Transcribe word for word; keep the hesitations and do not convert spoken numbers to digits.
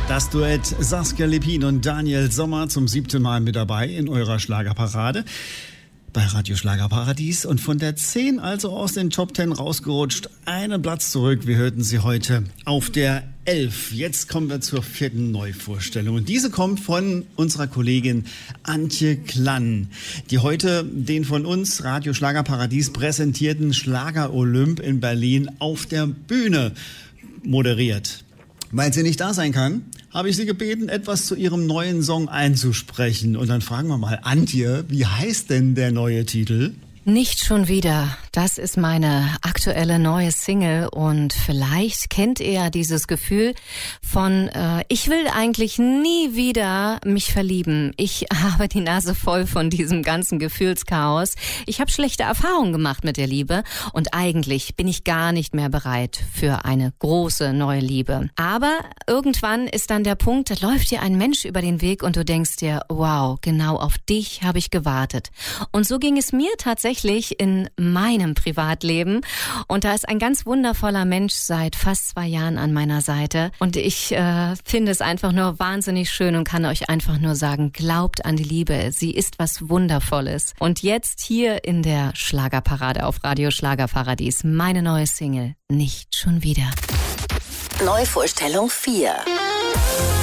Das Duett Saskia Lepin und Daniel Sommer zum siebten Mal mit dabei in eurer Schlagerparade bei Radio Schlagerparadies. Und von der zehn also aus den Top zehn rausgerutscht, einen Platz zurück. Wir hörten sie heute auf der elf. Jetzt kommen wir zur vierten Neuvorstellung. Und diese kommt von unserer Kollegin Antje Klann, die heute den von uns Radio Schlagerparadies präsentierten Schlager Olymp in Berlin auf der Bühne moderiert. Weil sie nicht da sein kann, habe ich sie gebeten, etwas zu ihrem neuen Song einzusprechen. Und dann fragen wir mal, Antje, wie heißt denn der neue Titel? Nicht schon wieder. Das ist meine aktuelle neue Single und vielleicht kennt ihr dieses Gefühl von äh, ich will eigentlich nie wieder mich verlieben. Ich habe die Nase voll von diesem ganzen Gefühlschaos. Ich habe schlechte Erfahrungen gemacht mit der Liebe und eigentlich bin ich gar nicht mehr bereit für eine große neue Liebe. Aber irgendwann ist dann der Punkt, da läuft dir ein Mensch über den Weg und du denkst dir, wow, genau auf dich habe ich gewartet. Und so ging es mir tatsächlich in meinem Privatleben und da ist ein ganz wundervoller Mensch seit fast zwei Jahren an meiner Seite und ich äh, finde es einfach nur wahnsinnig schön und kann euch einfach nur sagen, glaubt an die Liebe, sie ist was Wundervolles. Und jetzt hier in der Schlagerparade auf Radio Schlagerparadies, meine neue Single, Nicht schon wieder. Neuvorstellung vier.